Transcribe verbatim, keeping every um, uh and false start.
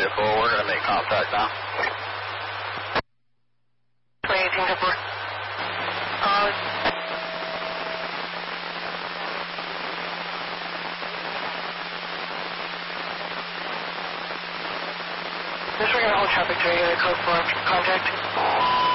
vehicle. We're going to make contact now. twenty eighteen to four. Uh, this we're going to hold traffic to regular code for contact.